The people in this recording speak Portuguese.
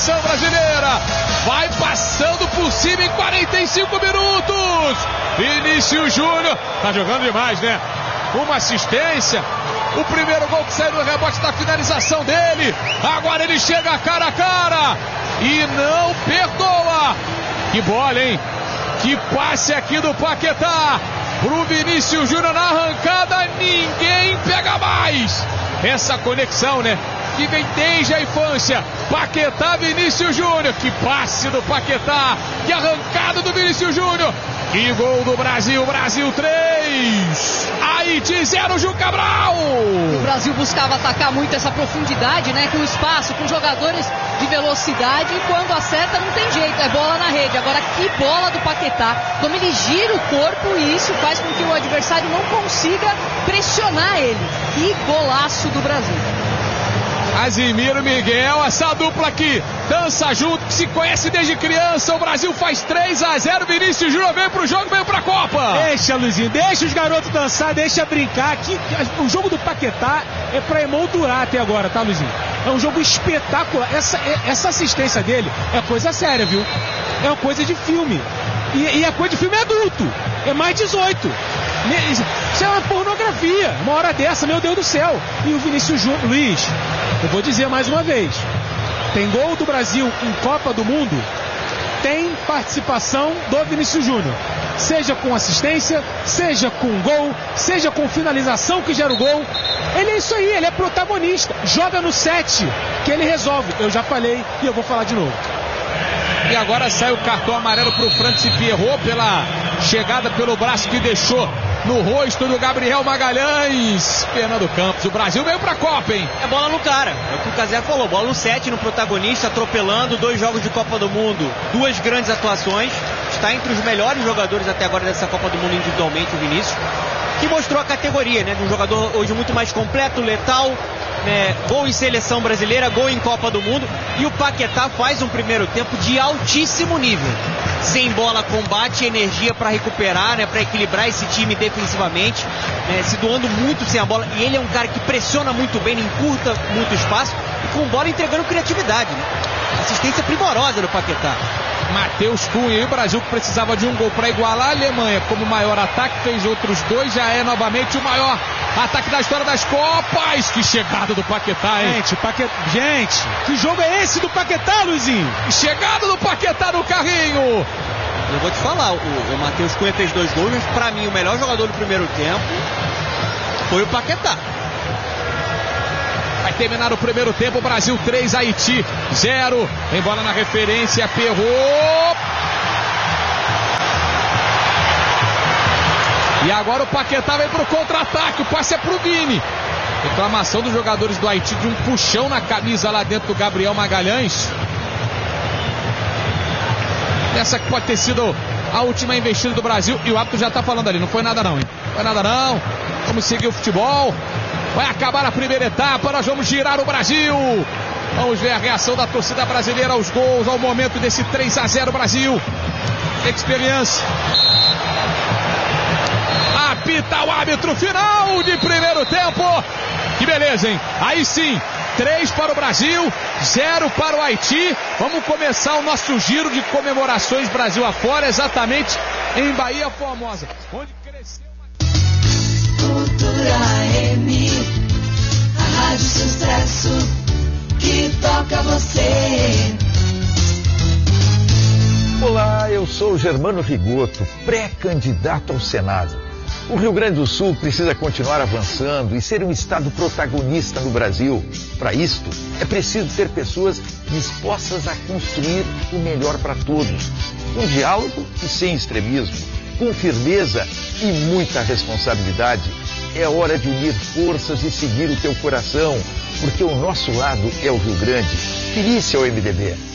seleção brasileira. Vai passando por cima em 45 minutos. Vinícius Júnior tá jogando demais, né? Uma assistência. O primeiro gol que saiu no rebote da finalização dele. Agora ele chega cara a cara e não perdoa. Que bola, hein? Que passe aqui do Paquetá pro Vinícius Júnior na arrancada. Ninguém pega mais. Essa conexão, né? Que vem desde a infância. Paquetá, Vinícius Júnior. Que passe do Paquetá. Que arrancada do Vinícius Júnior. Que gol do Brasil. Brasil 3. Haiti 0, Ju Cabral. O Brasil buscava atacar muito essa profundidade, né? Com espaço, com jogadores de velocidade. E quando acerta não tem jeito. É bola na rede. Agora que bola do Paquetá. Como ele gira o corpo e isso faz com que o adversário não consiga pressionar ele. Que golaço do Brasil. Casimiro, Miguel, essa dupla aqui dança junto, que se conhece desde criança. O Brasil faz 3-0, Vinícius Júnior veio pro jogo, veio pra Copa. Deixa, Luizinho, deixa os garotos dançar, deixa brincar. O jogo do Paquetá é pra emoldurar até agora, tá, Luizinho? É um jogo espetacular. Essa assistência dele é coisa séria, viu? É uma coisa de filme. E é coisa de filme adulto. É mais 18. Isso é uma pornografia. Uma hora dessa, meu Deus do céu. E o Vinícius Júnior, Luiz, eu vou dizer mais uma vez. Tem gol do Brasil em Copa do Mundo, tem participação do Vinícius Júnior. Seja com assistência, seja com gol, seja com finalização que gera o gol. Ele é isso aí, ele é protagonista. Joga no 7 que ele resolve. Eu já falei e eu vou falar de novo. E agora sai o cartão amarelo pro Francis Pierrot pela chegada pelo braço que deixou no rosto do Gabriel Magalhães. Fernando Campos, o Brasil veio pra Copa, hein? É bola no cara, é o que o Cazé falou, bola no 7, no protagonista, atropelando, 2 jogos de Copa do Mundo, 2 grandes atuações, está entre os melhores jogadores até agora dessa Copa do Mundo individualmente, o Vinícius, que mostrou a categoria, né, de um jogador hoje muito mais completo, letal, né, gol em seleção brasileira, gol em Copa do Mundo, e o Paquetá faz um primeiro tempo de altíssimo nível. Sem bola, combate, energia para recuperar, né, para equilibrar esse time defensivamente, né, se doando muito sem a bola. E ele é um cara que pressiona muito bem, encurta muito espaço e com bola entregando criatividade. Né? Assistência primorosa do Paquetá. Matheus Cunha, e o Brasil que precisava de um gol para igualar a Alemanha como maior ataque, fez outros 2, já é novamente o maior ataque da história das Copas. Que chegada do Paquetá, hein? Gente, que jogo é esse do Paquetá, Luizinho? Que chegada do Paquetá no carrinho. Eu vou te falar, o Matheus Cunha fez 2 gols, mas pra mim o melhor jogador do primeiro tempo foi o Paquetá. Vai terminar o primeiro tempo, Brasil 3, Haiti 0. Tem bola na referência, Pierrot. E agora o Paquetá vem pro contra-ataque, o passe é pro Vini. Reclamação dos jogadores do Haiti de um puxão na camisa lá dentro do Gabriel Magalhães. Essa que pode ter sido a última investida do Brasil. E o árbitro já tá falando ali, não foi nada não, hein? Não foi nada não. Vamos seguir o futebol. Vai acabar a primeira etapa, nós vamos girar o Brasil. Vamos ver a reação da torcida brasileira aos gols, ao momento desse 3-0 Brasil. Experiência. Apita o árbitro, final de primeiro tempo. Que beleza, hein? Aí sim, 3 para o Brasil, 0 para o Haiti. Vamos começar o nosso giro de comemorações Brasil afora, exatamente em Bahia Formosa, onde cresceu Cultura M, a rádio sucesso que toca você. Olá, eu sou Germano Rigoto, pré-candidato ao Senado. O Rio Grande do Sul precisa continuar avançando e ser um estado protagonista no Brasil. Para isto, é preciso ter pessoas dispostas a construir o melhor para todos. Com diálogo e sem extremismo, com firmeza e muita responsabilidade. É hora de unir forças e seguir o teu coração, porque o nosso lado é o Rio Grande. Feliz ao MDB.